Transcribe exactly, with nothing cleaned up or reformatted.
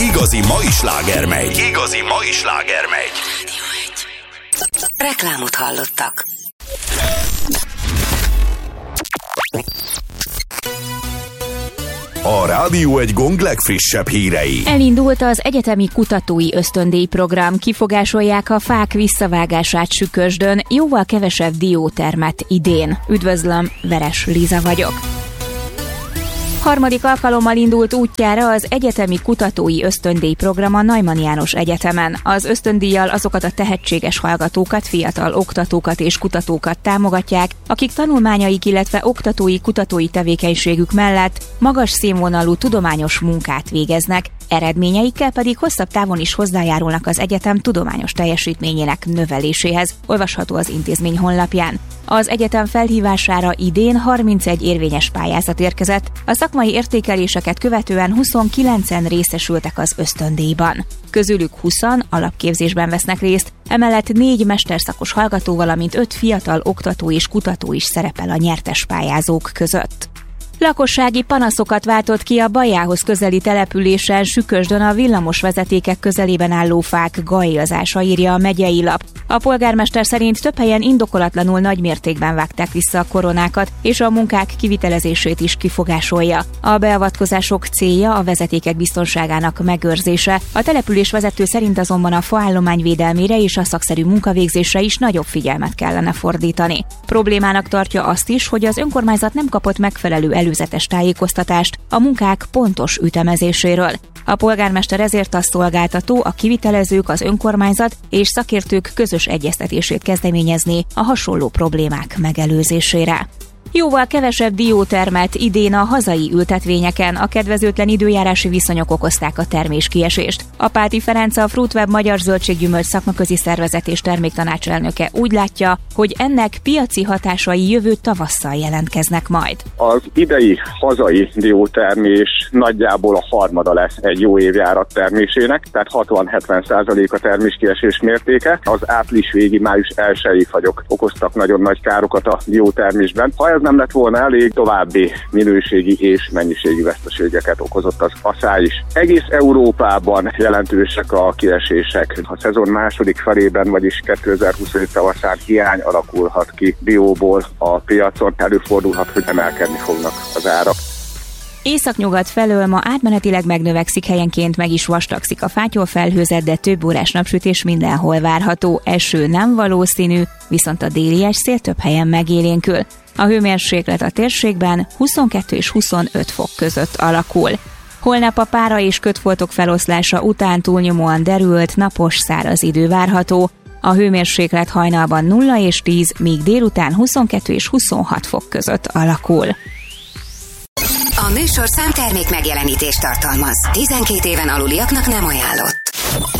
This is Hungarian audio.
igazi mai sláger megy. Igazi mai sláger megy. Reklámot hallottak. A Rádió egy Gong legfrissebb hírei. Elindult az egyetemi kutatói ösztöndíjprogram, kifogásolják a fák visszavágását Sükösdön, jóval kevesebb diótermet idén. Üdvözlöm, Veres Liza vagyok. Harmadik alkalommal indult útjára az egyetemi kutatói ösztöndíjprogram a Neumann János Egyetemen. Az ösztöndíjjal azokat a tehetséges hallgatókat, fiatal oktatókat és kutatókat támogatják, akik tanulmányaik, illetve oktatói, kutatói tevékenységük mellett magas színvonalú tudományos munkát végeznek, eredményeikkel pedig hosszabb távon is hozzájárulnak az egyetem tudományos teljesítményének növeléséhez, olvasható az intézmény honlapján. Az egyetem felhívására idén harmincegy érvényes pályázat érkezett, a szakmai értékeléseket követően huszonkilencen részesültek az ösztöndíjban. Közülük húszan alapképzésben vesznek részt, emellett négy mesterszakos hallgató, valamint öt fiatal oktató és kutató is szerepel a nyertes pályázók között. Lakossági panaszokat váltott ki a Bajához közeli településen Sükösdön a villamos vezetékek közelében álló fák gailzása, írja a megyei lap. A polgármester szerint több helyen indokolatlanul nagy mértékben vágták vissza a koronákat, és a munkák kivitelezését is kifogásolja. A beavatkozások célja a vezetékek biztonságának megőrzése. A település vezető szerint azonban a faállomány védelmére és a szakszerű munkavégzésre is nagyobb figyelmet kellene fordítani. Problémának tartja azt is, hogy az önkormányzat nem kapott megfelelő előzetes tájékoztatást a munkák pontos ütemezéséről. A polgármester ezért a szolgáltató, a kivitelezők, az önkormányzat és szakértők közös egyeztetését kezdeményezni a hasonló problémák megelőzésére. Jóval kevesebb diótermet idén a hazai ültetvényeken, a kedvezőtlen időjárási viszonyok okozták a terméskiesést. Apáti Ferenc, a Fruitweb Magyar Zöldséggyümölcs Szakmaközi Szervezet és terméktanács elnöke úgy látja, hogy ennek piaci hatásai jövő tavasszal jelentkeznek majd. Az idei hazai diótermés nagyjából a harmada lesz egy jó évjárat termésének, tehát hatvan-hetven százalék a terméskiesés mértéke. Az április végi, május elsői fagyok okoztak nagyon nagy károkat a diótermésben. Ha ez nem lett volna elég, további minőségi és mennyiségi veszteségeket okozott az aszály is. Egész Európában jelentősek a kiesések. A szezon második felében, vagyis kétezer-huszonöt tavaszán hiány alakulhat ki dióból a piacon. Előfordulhat, hogy emelkedni fognak az árak. Északnyugat felől ma átmenetileg megnövekszik, helyenként meg is vastagszik a fátyol felhőzet, de több órás napsütés mindenhol várható. Eső nem valószínű, viszont a déli szél több helyen megélénkül. A hőmérséklet a térségben huszonkettő és huszonöt fok között alakul. Holnap a pára és kötfoltok feloszlása után túlnyomóan derült, napos, száraz idő várható. A hőmérséklet hajnalban nulla és tíz, míg délután huszonkettő és huszonhat fok között alakul. A műsorszám termék megjelenítést tartalmaz. tizenkét éven aluliaknak nem ajánlott.